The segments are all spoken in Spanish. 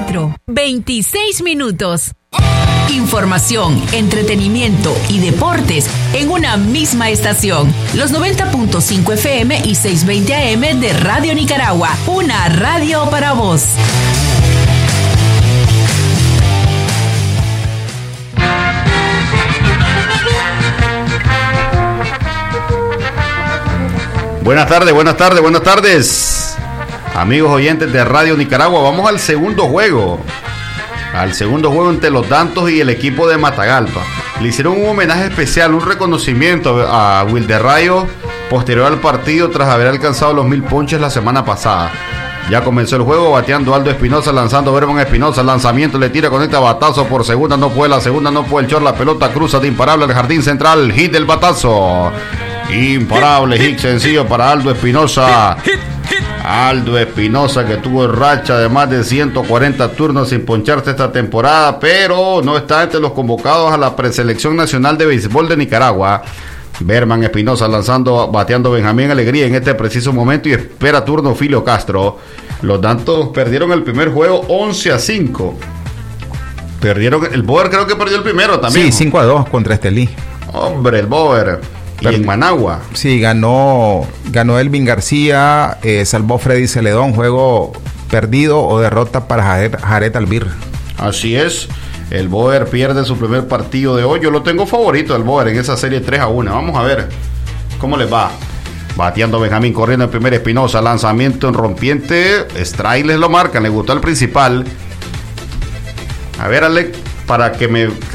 4, 26 minutos. Información, entretenimiento y deportes en una misma estación. Los 90.5 FM y 620 AM de Radio Nicaragua. Una radio para vos. Buenas tardes. Amigos oyentes de Radio Nicaragua, vamos al segundo juego. Entre los Dantos y el equipo de Matagalpa. Le hicieron un homenaje especial, un reconocimiento a Wilderrayo posterior al partido tras haber alcanzado los 1000 ponches la semana pasada. Ya comenzó el juego, bateando Aldo Espinosa, lanzando Berman Espinosa, lanzamiento, le tira, conecta, batazo por segunda, no puede el short, la pelota cruza de imparable al jardín central, hit del batazo. Imparable hit sencillo para Aldo Espinosa. Aldo Espinosa, que tuvo racha de más de 140 turnos sin poncharse esta temporada, pero no está entre los convocados a la preselección nacional de béisbol de Nicaragua. Berman Espinosa bateando Benjamín Alegría en este preciso momento y espera turno Filio Castro. Los Dantos perdieron el primer juego 11-5. El Boer creo que perdió el primero también. Sí, 5-2 contra Estelí. Hombre, el Boer. Y en Managua. Sí, ganó Elvin García, salvó Freddy Celedón, juego perdido o derrota para Jared Albir. Así es, el Boer pierde su primer partido de hoy. Yo lo tengo favorito el Boer en esa serie 3-1. Vamos a ver cómo les va. Bateando Benjamín, corriendo en primera Espinosa, lanzamiento en rompiente, strike les lo marcan, le gustó el principal. A ver, Alec, para que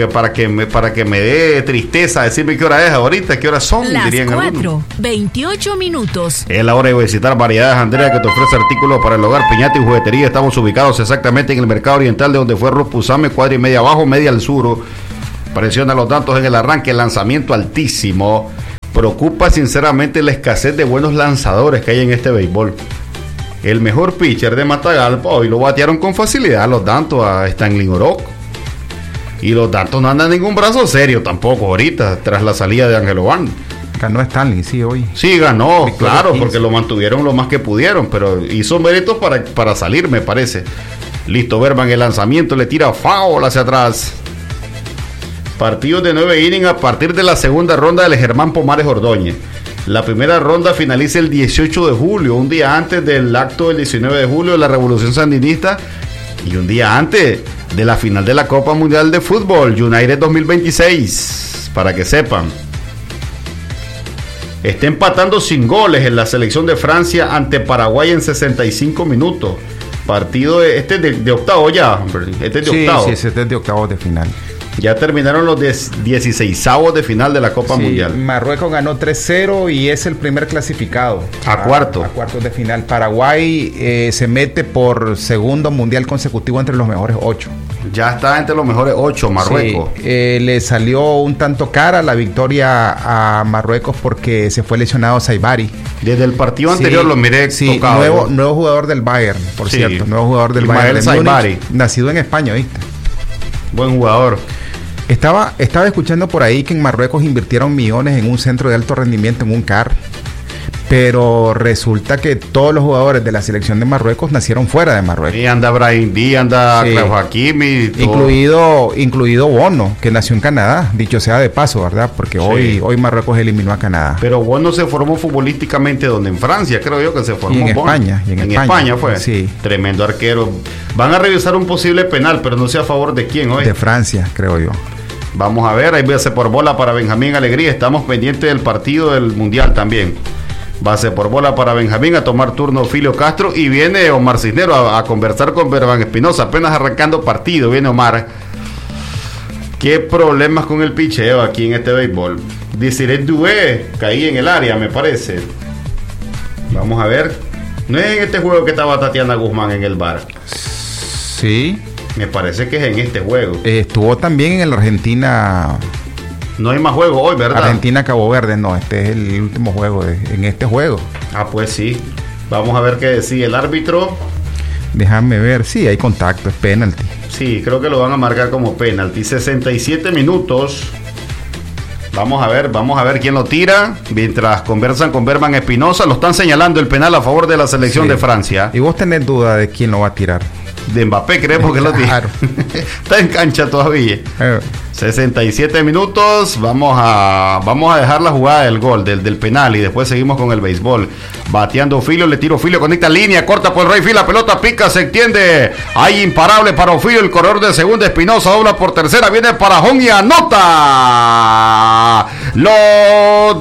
me dé tristeza decirme qué hora es ahorita, qué horas son, las dirían 4:28 minutos. Es la hora de visitar Variedades Andrea, que te ofrece artículos para el hogar, piñata y juguetería. Estamos ubicados exactamente en el mercado oriental, de donde fue Ruth Pusame, cuadra y media abajo, media al sur. Presiona los Dantos en el arranque, lanzamiento altísimo. Preocupa sinceramente la escasez de buenos lanzadores que hay en este béisbol. El mejor pitcher de Matagalpa hoy lo batearon con facilidad los Dantos a Stanley Oroc. Y los Dantos no andan ningún brazo serio tampoco ahorita, tras la salida de Ángel Obán. Ganó Stanley, sí, hoy. Sí, ganó, claro, porque lo mantuvieron lo más que pudieron, pero hizo méritos para salir, me parece. Listo, Berman, el lanzamiento, le tira foul hacia atrás. Partidos de 9 innings a partir de la segunda ronda del Germán Pomares Ordóñez. La primera ronda finaliza el 18 de julio, un día antes del acto del 19 de julio de la Revolución Sandinista y un día antes de la final de la Copa Mundial de Fútbol United 2026, para que sepan. Está empatando sin goles en la selección de Francia ante Paraguay en 65 minutos. Partido de octavo ya, este es de octavo. Sí, este es de octavos de final. Ya terminaron los 16avos de final de la Copa Mundial. Marruecos ganó 3-0 y es el primer clasificado a cuartos de final. Paraguay se mete por segundo mundial consecutivo entre los mejores 8. Ya está entre los mejores 8 Marruecos. Sí, le salió un tanto cara la victoria a Marruecos porque se fue lesionado Saibari. Desde el partido anterior lo miré tocado. Nuevo jugador del Bayern, por cierto. Nuevo jugador del Bayern. Saibari. Nacido en España, ¿viste? Buen jugador. Estaba escuchando por ahí que en Marruecos invirtieron millones en un centro de alto rendimiento, en un CAR, pero resulta que todos los jugadores de la selección de Marruecos nacieron fuera de Marruecos. Y anda Brahim Díaz, anda Claudio Hakimi, incluido Bono, que nació en Canadá, dicho sea de paso, ¿verdad? Porque hoy Marruecos eliminó a Canadá. Pero Bono se formó futbolísticamente donde, en Francia, creo yo que se formó. Y en España. En España fue. Sí. Tremendo arquero. Van a revisar un posible penal, pero no sé a favor de quién hoy. De Francia, creo yo. Vamos a ver, ahí base por bola para Benjamín Alegría. Estamos pendientes del partido del Mundial también. Base por bola para Benjamín, a tomar turno Filio Castro. Y viene Omar Cisneros a conversar con Berman Espinosa. Apenas arrancando partido, viene Omar. ¿Qué problemas con el picheo aquí en este béisbol? Desiree Doué, caí en el área, me parece. Vamos a ver. ¿No es en este juego que estaba Tatiana Guzmán en el bar? Sí. Me parece que es en este juego. Estuvo también en la Argentina. No hay más juego hoy, ¿verdad? Argentina-Cabo Verde, no. Este es el último juego en este juego. Ah, pues sí. Vamos a ver qué decide el árbitro. Déjame ver. Sí, hay contacto, es penalti. Sí, creo que lo van a marcar como penalti. 67 minutos. Vamos a ver quién lo tira. Mientras conversan con Berman Espinosa, lo están señalando el penal a favor de la selección de Francia. ¿Y vos tenés duda de quién lo va a tirar? de Mbappé, creemos que lo tiene. Está en cancha todavía. 67 minutos, vamos a dejar la jugada del gol, del penal, y después seguimos con el béisbol. Bateando Ofilio, le tira Ofilio, conecta línea, corta por el Rey Fila, pelota pica, se extiende. Hay imparable para Ofilio, el corredor de segunda, Espinosa dobla por tercera, viene para Jón y anota. Lo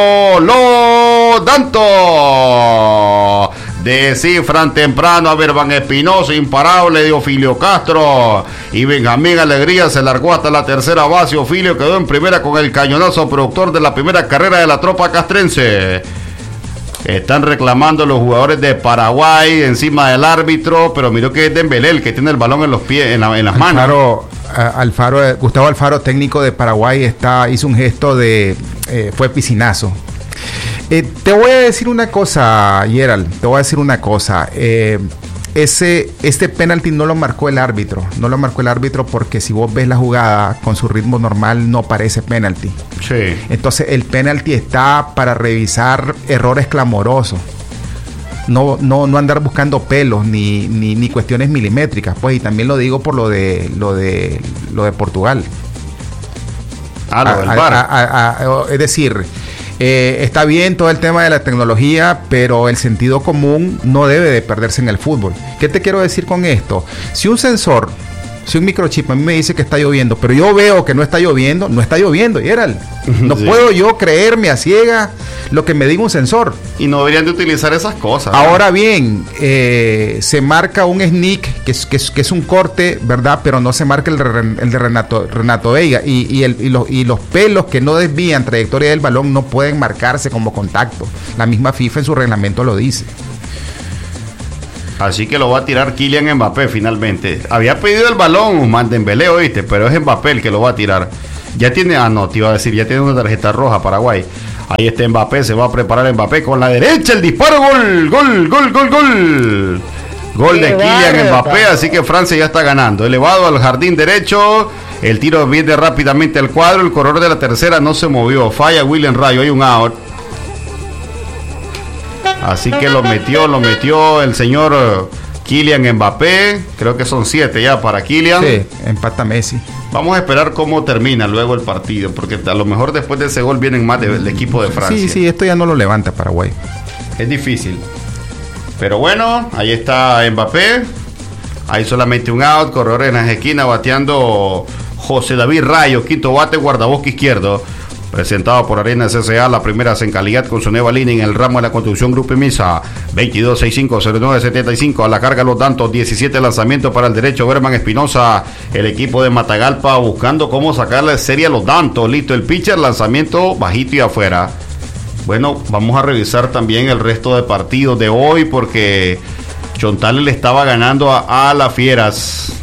Danto. Descifran temprano a Verban Espinosa, imparable de Ofilio Castro. Y Benjamín Alegría se largó hasta la tercera base. Ofilio quedó en primera con el cañonazo productor de la primera carrera de la tropa castrense. Están reclamando los jugadores de Paraguay encima del árbitro, pero miró que es Dembélé el que tiene el balón en los pies, en las manos. Gustavo Alfaro, técnico de Paraguay, hizo un gesto fue piscinazo. Te voy a decir una cosa, Gerald, este penalti no lo marcó el árbitro, porque si vos ves la jugada con su ritmo normal no parece penalti. Sí. Entonces el penalti está para revisar errores clamorosos. No andar buscando pelos ni cuestiones milimétricas, pues, y también lo digo por lo de Portugal. Es decir, está bien todo el tema de la tecnología, pero el sentido común no debe de perderse en el fútbol. ¿Qué te quiero decir con esto? Si un microchip a mí me dice que está lloviendo, pero yo veo que no está lloviendo, Gerald. No sí. Puedo yo creerme a ciega lo que me diga un sensor. Y no deberían de utilizar esas cosas. Ahora bien, se marca un sneak, que es un corte, ¿verdad? Pero no se marca el de Renato Veiga. Y los pelos que no desvían trayectoria del balón no pueden marcarse como contacto. La misma FIFA en su reglamento lo dice. Así que lo va a tirar Kylian Mbappé finalmente. Había pedido el balón Ousmane Dembélé, oíste, pero es Mbappé el que lo va a tirar. Ya tiene una tarjeta roja Paraguay. Ahí está Mbappé, se va a preparar Mbappé con la derecha, el disparo, gol de Kylian Mbappé, así que Francia ya está ganando. Elevado al jardín derecho, el tiro viene rápidamente al cuadro, el corredor de la tercera no se movió, falla William Rayo, hay un out. Así que lo metió el señor Kylian Mbappé. Creo que son 7 ya para Kylian. Sí, empata Messi. Vamos a esperar cómo termina luego el partido, porque a lo mejor después de ese gol vienen más del equipo de Francia. Sí, esto ya no lo levanta Paraguay. Es difícil. Pero bueno, ahí está Mbappé. Hay solamente un out, corredor en la esquina, bateando José David Rayo, quinto bate, guardabosque izquierdo. Presentado por Arena CCA, la primera en calidad con su nueva línea en el ramo de la construcción Grupo Imisa. 2265-0975. A la carga los tantos, 17 lanzamientos para el derecho. Verban Espinosa, el equipo de Matagalpa buscando cómo sacarle serie a los tantos. Listo el pitcher, lanzamiento bajito y afuera. Bueno, vamos a revisar también el resto de partidos de hoy porque Chontales le estaba ganando a las Fieras.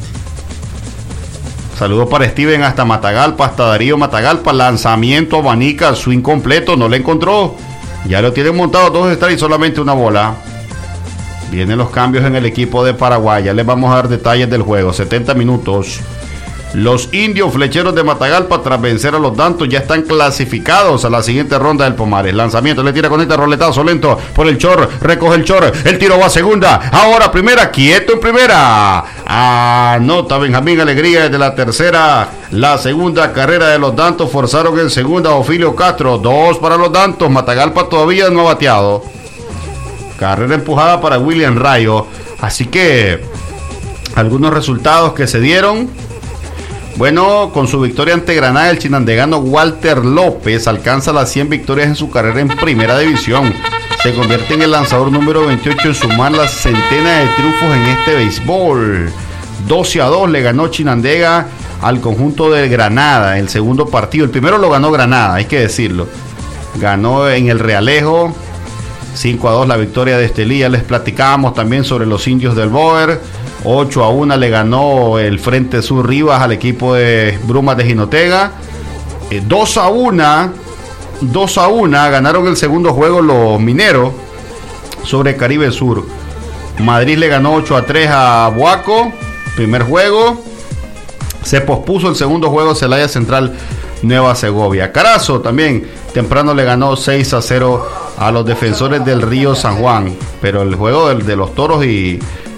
Saludos para Steven hasta Matagalpa, hasta Darío Matagalpa. Lanzamiento, abanica, swing completo, no le encontró. Ya lo tienen montado 2 strikes y solamente una bola. Vienen los cambios en el equipo de Paraguay. Ya les vamos a dar detalles del juego. 70 minutos. Los indios flecheros de Matagalpa, tras vencer a los Dantos, ya están clasificados a la siguiente ronda del Pomares. Lanzamiento, le tira con este roletazo lento por el Chor, recoge el Chor, el tiro va a segunda, ahora primera, quieto en primera. Anota Benjamín Alegría desde la tercera. La segunda carrera de los Dantos, forzaron en segunda Ofilio Castro, 2 para los Dantos. Matagalpa todavía no ha bateado. Carrera empujada para William Rayo. Así que algunos resultados que se dieron. Bueno, con su victoria ante Granada, el chinandegano Walter López alcanza las 100 victorias en su carrera en primera división. Se convierte en el lanzador número 28 en sumar la centena de triunfos en este béisbol. 12-2 le ganó Chinandega al conjunto de Granada el segundo partido. El primero lo ganó Granada, hay que decirlo. Ganó en el Realejo. 5-2 la victoria de Estelía. Les platicábamos también sobre los indios del Boer. 8-1 le ganó el Frente Sur Rivas al equipo de Brumas de Jinotega. 2-1 ganaron el segundo juego los mineros sobre Caribe Sur. Madrid le ganó 8-3 a Boaco. Primer juego. Se pospuso el segundo juego Celaya Central Nueva Segovia. Carazo también temprano le ganó 6-0 a los Defensores del Río San Juan. Pero el juego de los Toros y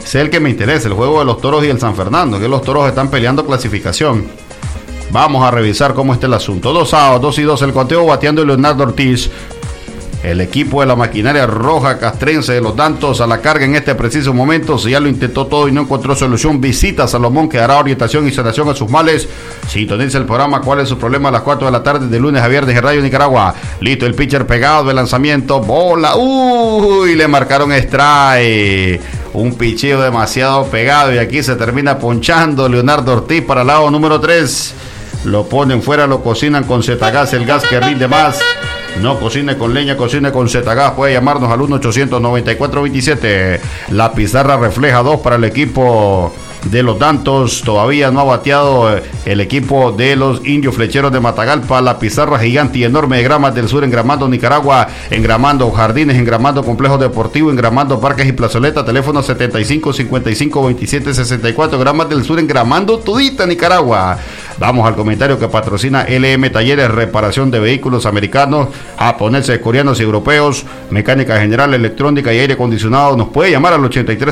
Ese es el que me interesa, el juego de los Toros y el San Fernando, que los Toros están peleando clasificación. Vamos a revisar cómo está el asunto. 2-2 el conteo, bateando Leonardo Ortiz. El equipo de la maquinaria roja castrense de los Dantos a la carga en este preciso momento. Si ya lo intentó todo y no encontró solución, visita a Salomón, que dará orientación y sanación a sus males. Sintoniza el programa ¿Cuál es su problema? A las 4 de la tarde de lunes a viernes en Radio Nicaragua. Listo, el pitcher pegado de lanzamiento, bola, le marcaron strike. Un picheo demasiado pegado y aquí se termina ponchando Leonardo Ortiz para el lado número 3. Lo ponen fuera, lo cocinan con Zetagas, el gas que rinde más. No cocine con leña, cocine con Zetagas. Puede llamarnos al 1-800-9427. La pizarra refleja 2 para el equipo de los Dantos. Todavía no ha bateado el equipo de los Indios Flecheros de Matagalpa. La pizarra gigante y enorme de Gramas del Sur, engramando Nicaragua, engramando jardines, engramando complejos deportivos, engramando parques y plazoletas. Teléfono 75-55-27-64. Gramas del Sur, engramando todita Nicaragua. Vamos al comentario que patrocina LM Talleres, reparación de vehículos americanos, japoneses, coreanos y europeos, mecánica general, electrónica y aire acondicionado. Nos puede llamar al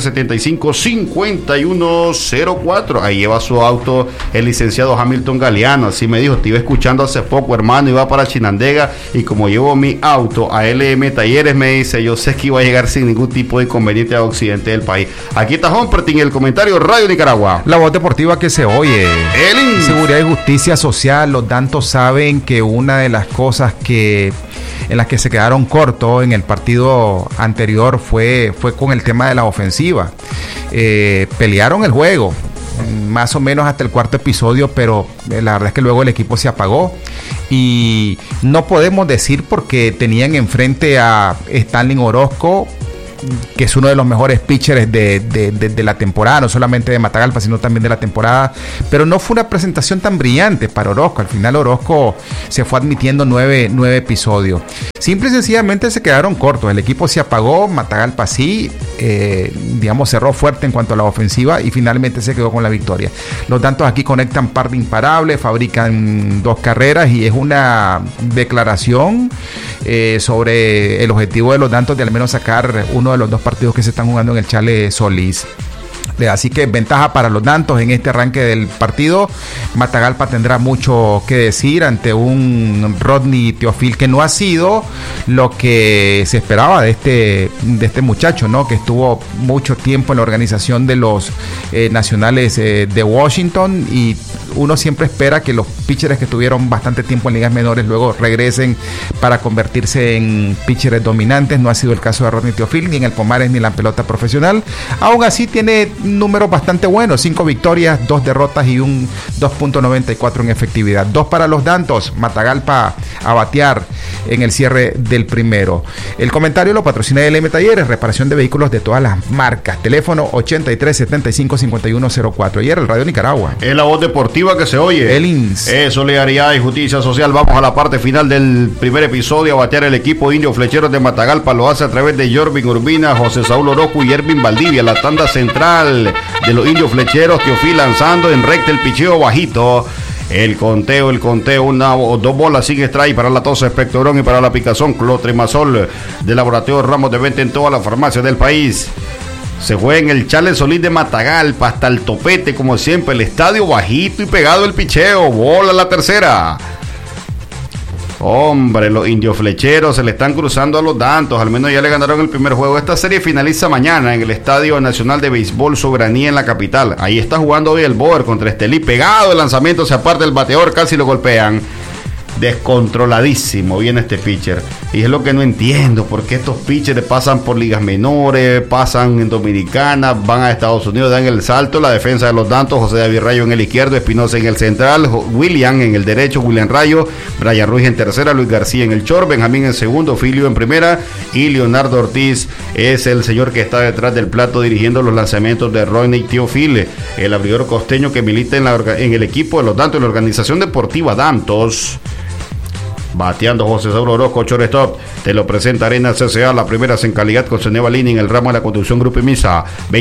8375-5104. Ahí lleva su auto el licenciado Hamilton Galeano. Así me dijo, te iba escuchando hace poco, hermano, iba para Chinandega y como llevo mi auto a LM Talleres, me dice, yo sé que iba a llegar sin ningún tipo de inconveniente a occidente del país. Aquí está Humpertin, el comentario Radio Nicaragua. La voz deportiva que se oye. Seguridad y justicia social. Los Dantos saben que una de las cosas en las que se quedaron cortos en el partido anterior fue con el tema de la ofensiva. Pelearon el juego más o menos hasta el cuarto episodio, pero la verdad es que luego el equipo se apagó y no podemos decir porque tenían enfrente a Stanley Orozco, que es uno de los mejores pitchers de la temporada, no solamente de Matagalpa, sino también de la temporada, pero no fue una presentación tan brillante para Orozco. Al final Orozco se fue admitiendo 9 episodios. Simple y sencillamente se quedaron cortos, el equipo se apagó, Matagalpa sí, cerró fuerte en cuanto a la ofensiva y finalmente se quedó con la victoria. Los Dantos aquí conectan par de imparables, fabrican 2 carreras y es una declaración sobre el objetivo de los Dantos de al menos sacar uno de los 2 partidos que se están jugando en el Chale Solís. Así que ventaja para los Dantos en este arranque del partido. Matagalpa tendrá mucho que decir ante un Rodney Teofil que no ha sido lo que se esperaba de este muchacho, ¿no? Que estuvo mucho tiempo en la organización de los nacionales de Washington, y uno siempre espera que los pitchers que estuvieron bastante tiempo en ligas menores luego regresen para convertirse en pitchers dominantes. No ha sido el caso de Rodney Teofil, ni en el Pomares ni en la pelota profesional. Aún así tiene números bastante buenos, 5 victorias, 2 derrotas y un 2.94 en efectividad. 2 para los Dantos, Matagalpa a batear en el cierre del primero. El comentario lo patrocina LM Talleres, reparación de vehículos de todas las marcas. Teléfono 8375-5104. Ayer el Radio Nicaragua. Es la voz deportiva que se oye. Solidaridad y justicia social. Vamos a la parte final del primer episodio. A batear el equipo Indio Flecheros de Matagalpa. Lo hace a través de Jorvin Urbina, José Saúl Orozco y Ervin Valdivia. La tanda central de los Indios Flecheros. Teofil lanzando en recta, el picheo bajito. El conteo, 2 bolas sin strike para la tos expectorón y para la picazón clotrimazol de Laboratorio Ramos, de venta en todas las farmacias del país. Se juega en el Chale Solís de Matagalpa hasta el topete, como siempre. El estadio bajito y pegado el picheo. Bola la tercera. Hombre, los Indios Flecheros se le están cruzando a los Dantos. Al menos ya le ganaron el primer juego. Esta serie finaliza mañana en el Estadio Nacional de Béisbol Soberanía en la capital. Ahí está jugando hoy el Boer contra Estelí. Pegado el lanzamiento, se aparta el bateador, casi lo golpean. Descontroladísimo viene este pitcher. Y es lo que no entiendo, porque estos pitchers pasan por ligas menores, pasan en Dominicana, van a Estados Unidos, dan el salto. La defensa de los Dantos, José David Rayo en el izquierdo, Espinosa en el central, William en el derecho, William Rayo, Brian Ruiz en tercera, Luis García en el short, Benjamín en segundo, Filio en primera, y Leonardo Ortiz es el señor que está detrás del plato dirigiendo los lanzamientos de Rodney Teofil, el abridor costeño que milita en el equipo de los Dantos, en la organización deportiva Dantos. Bateando José Saúl Orozco, shortstop. Te lo presenta Arena CCA, la primera en calidad con Ceneva Lini en el ramo de la construcción Grupo Imisa.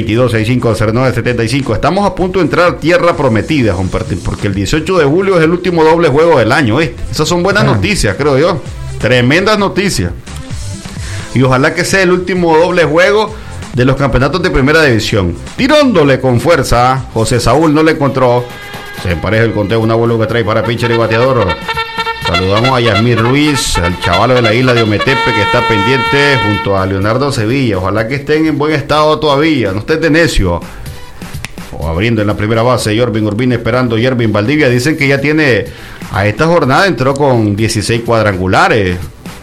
2265-0975. Estamos a punto de entrar a tierra prometida, porque el 18 de julio es el último doble juego del año. Esas son buenas noticias, creo yo. Tremendas noticias. Y ojalá que sea el último doble juego de los campeonatos de primera división. Tirándole con fuerza, José Saúl no le encontró. Se empareja el conteo, una bola que trae para pitcher y bateador. Saludamos a Yasmir Ruiz, al chavalo de la isla de Ometepe que está pendiente junto a Leonardo Sevilla. Ojalá que estén en buen estado todavía, no estés de necio. O abriendo en la primera base, Jorvin Urbina esperando Yervin Valdivia. Dicen que ya tiene, a esta jornada entró con 16 cuadrangulares.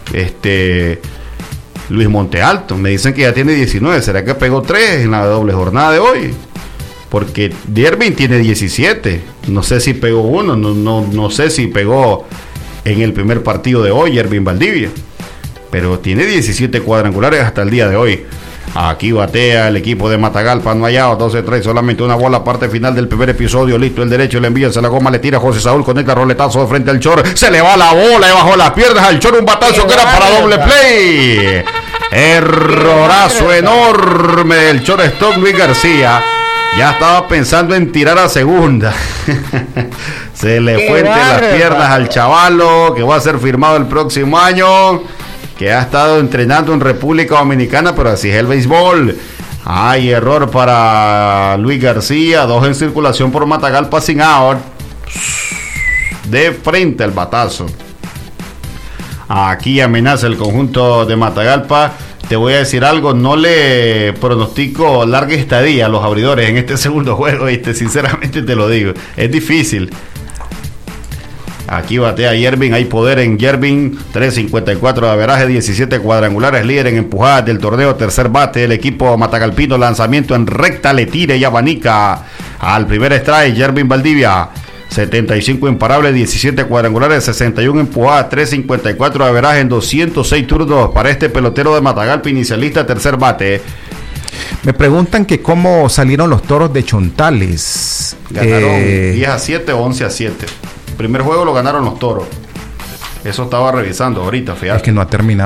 Luis Montealto, me dicen que ya tiene 19. ¿Será que pegó 3 en la doble jornada de hoy? Porque Yervin tiene 17. No sé si pegó uno, no sé si pegó en el primer partido de hoy Yervin Valdivia, pero tiene 17 cuadrangulares hasta el día de hoy. Aquí batea el equipo de Matagalpa, no hallado, 12-3, solamente una bola, parte final del primer episodio, listo el derecho, le envía, se la goma, le tira José Saúl, conecta roletazo de frente al Chor, se le va la bola y bajo las piernas al Chor, un batazo que era para doble play. Errorazo enorme del shortstop Luis García. Ya estaba pensando en tirar a segunda. Se le fue entre las piernas al chavalo, que va a ser firmado el próximo año, que ha estado entrenando en República Dominicana, pero así es el béisbol. Hay error para Luis García, 2 en circulación por Matagalpa sin out. De frente al batazo. Aquí amenaza el conjunto de Matagalpa. Te voy a decir algo, no le pronostico larga estadía a los abridores en este segundo juego, sinceramente te lo digo, es difícil. Aquí batea Yervin, hay poder en Yervin, 3.54 de averaje, 17 cuadrangulares, líder en empujadas del torneo, tercer bate, el equipo matagalpino, lanzamiento en recta, le tira y abanica al primer strike, Yervin Valdivia. 75 imparables, 17 cuadrangulares, 61 empujadas, 3.54 de averaje en 206 turnos para este pelotero de Matagalpa, inicialista, tercer bate. Me preguntan que cómo salieron los Toros de Chontales. Ganaron 10-7 o 11-7. Primer juego lo ganaron los Toros. Eso estaba revisando ahorita, fíjate. Es que no ha terminado.